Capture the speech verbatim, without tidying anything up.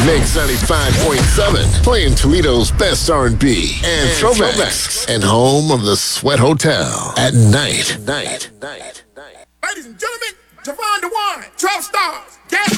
Mix ninety-five point seven, playing Toledo's best R and B and, and throwbacks, throwbacks, and home of the Sweat Hotel at night. Night, night, night. Ladies and gentlemen, Javon DeWine, twelve stars, gas